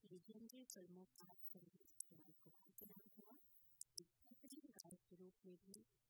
हिंदी फिल्मों का संगीत कुमार के नाम हुआ। एक बेहतरीन गायक के रूप में भी